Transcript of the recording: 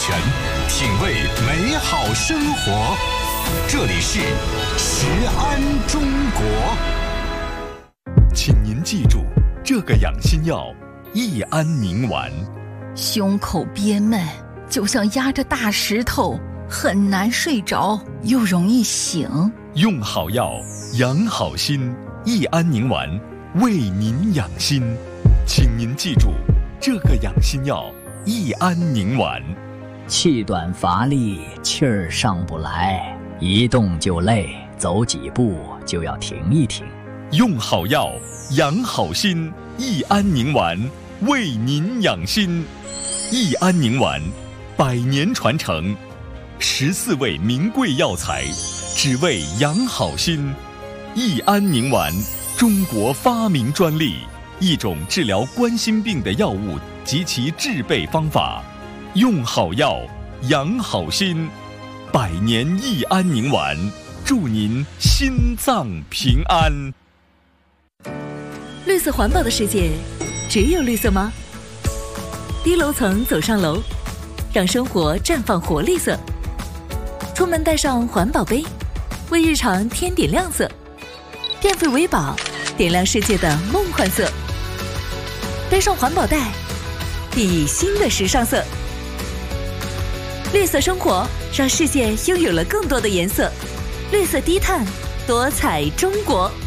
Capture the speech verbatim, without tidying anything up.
泉，品味美好生活。这里是食安中国。请您记住，这个养心药益安宁丸。 胸口憋闷，就像压着大石头，很难睡着，又容易醒。 用好药，养好心，益安宁丸为您养心。请您记住，这个养心药益安宁丸。 气短乏力，气儿上不来，一动就累，走几步就要停一停。 用好药，养好心，益安宁丸为您养心。益安宁丸，百年传承，十四味名贵药材，只为养好心。益安宁丸，中国发明专利，一种治疗冠心病的药物及其制备方法。用好药，养好心，百年益安宁丸，祝您心脏平安。 绿色环保的世界，只有绿色吗？低楼层走上楼，让生活绽放活力色。出门带上环保杯，为日常添点亮色。电费为宝，点亮世界的梦幻色。背上环保袋，熠熠新的时尚色。绿色生活，让世界拥有了更多的颜色。绿色低碳，多彩中国。